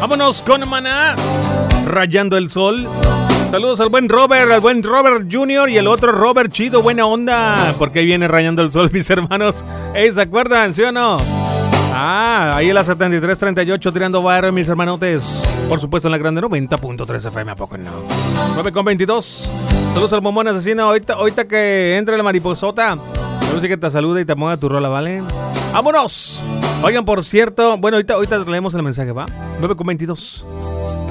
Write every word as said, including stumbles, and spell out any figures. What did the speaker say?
Vámonos con Maná, Rayando el Sol. Saludos al buen Robert, al buen Robert junior y el otro Robert Chido, buena onda. Porque ahí viene Rayando el Sol, mis hermanos. Ey, ¿se acuerdan, sí o no? Ah, ahí en la setenta y tres treinta y ocho tirando barrio, mis hermanotes. Por supuesto en la grande noventa punto tres F M, ¿a poco no? nueve con veintidós. Saludos al bombón asesino. Ahorita, ahorita que entre la mariposota, saludos y que te salude y te ponga tu rola, ¿vale? ¡Vámonos! Oigan, por cierto, bueno, ahorita, ahorita leemos el mensaje, ¿va? nueve con veintidós.